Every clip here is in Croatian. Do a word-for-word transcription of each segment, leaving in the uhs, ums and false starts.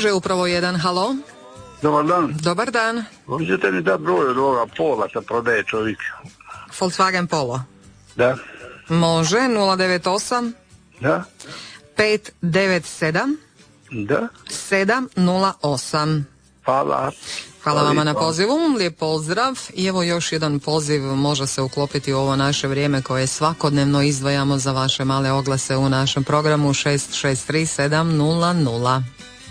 stiže upravo jedan. Halo? Dobar dan. Dobar dan. Možete mi dati broj od ovoga Pola sa prodaje čovjek? Volkswagen Polo. Da. Može, nula devet osam Da. pet devet sedam Da. sedam nula osam. Hvala. Hvala vama na pozivu, lijep pozdrav. I evo još jedan poziv može se uklopiti u ovo naše vrijeme koje svakodnevno izdvajamo za vaše male oglase u našem programu šest šest tri sedam nula nula.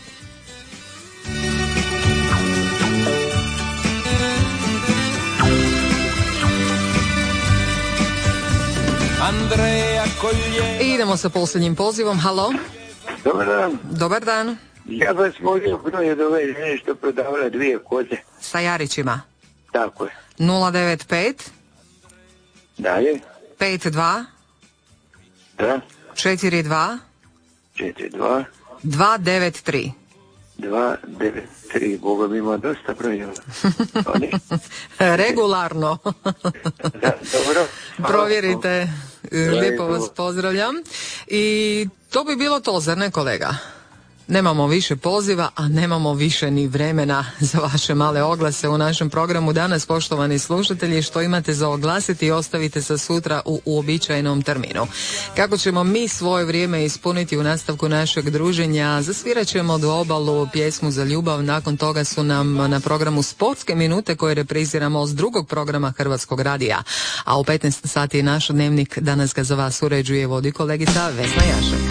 I idemo sa posljednjim pozivom. Halo? Dobar dan. Dobar dan. Ja vas molio broj od ove žene što prodavala dvije koze. Sa Jarićima. Tako je. nula devet pet Dalje. pet dva Da. četiri dva Četiri, dva. dva devet tri. Dva, devet, tri. Boga mi ima dosta brojeva. Regularno. Da, dobro. Provjerite. Lijepo vas pozdravljam. I to bi bilo to, zar ne, kolega? Nemamo više poziva, a nemamo više ni vremena za vaše male oglase u našem programu danas, poštovani slušatelji. Što imate za oglasiti ostavite za sutra u uobičajenom terminu. Kako ćemo mi svoje vrijeme ispuniti u nastavku našeg druženja? Zasvirat ćemo do obalu pjesmu za ljubav. Nakon toga su nam na programu Sportske minute koje repriziramo s drugog programa Hrvatskog radija. A u petnaest sati je naš dnevnik. Danas ga za vas uređuje i vodi kolegica Vesna Jašek.